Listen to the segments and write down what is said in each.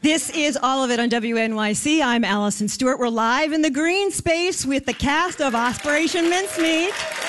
This is All of It on WNYC. I'm Allison Stewart. We're live in the green space with the cast of Operation Mincemeat.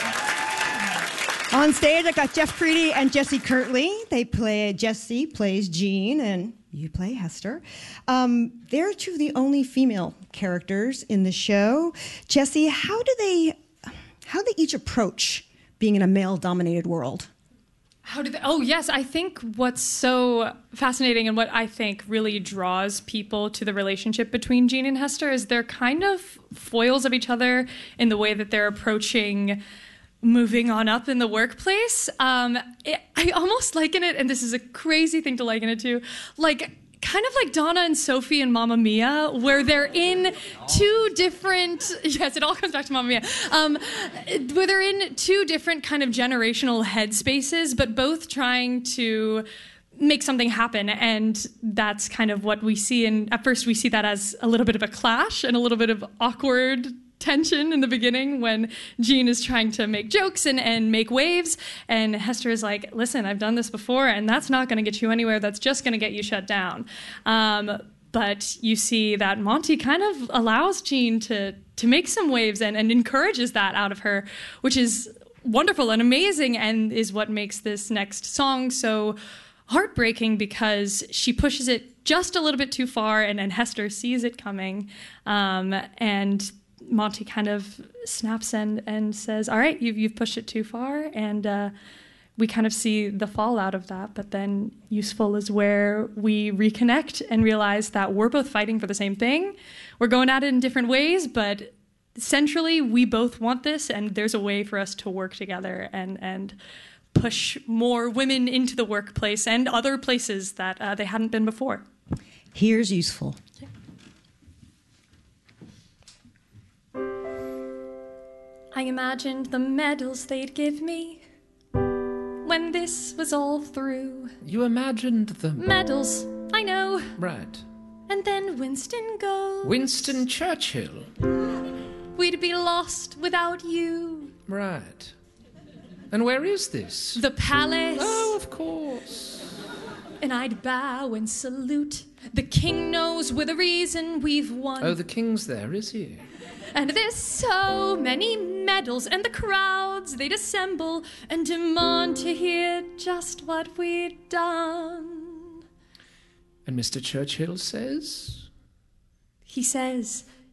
On stage, I've got Jeff Creedy and Jesse Kirtley. Jesse plays Jean, and you play Hester. They're two of the only female characters in the show. Jesse, how do they each approach being in a male-dominated world? Oh, yes. I think what's so fascinating and what I think really draws people to the relationship between Jean and Hester is they're kind of foils of each other in the way that they're approaching moving on up in the workplace. I almost liken it, and this is a crazy thing to liken it to, kind of like Donna and Sophie and Mamma Mia, where they're in two different, yes, it all comes back to Mamma Mia, where they're in two different kind of generational headspaces, but both trying to make something happen. And that's kind of what we see. And at first we see that as a little bit of a clash and a little bit of awkward tension in the beginning when Jean is trying to make jokes and make waves, and Hester is like, listen, I've done this before, and that's not going to get you anywhere. That's just going to get you shut down. But you see that Monty kind of allows Jean to make some waves and encourages that out of her, which is wonderful and amazing, and is what makes this next song so heartbreaking, because she pushes it just a little bit too far, and Hester sees it coming, and Monty kind of snaps and says, all right, you've pushed it too far, and we kind of see the fallout of that. But then Useful is where we reconnect and realize that we're both fighting for the same thing. We're going at it in different ways, but centrally we both want this, and there's a way for us to work together and push more women into the workplace and other places that they hadn't been before. Here's Useful. Okay. I imagined the medals they'd give me when this was all through. You imagined the medals, I know. Right. And then Winston goes. Winston Churchill. We'd be lost without you. Right. And where is this? The palace. Oh, of course. And I'd bow and salute. The king knows we're the reason we've won. Oh, the king's there, is he? And there's so many medals, and the crowds, they'd assemble and demand to hear just what we'd done. And Mr. Churchill says? He says,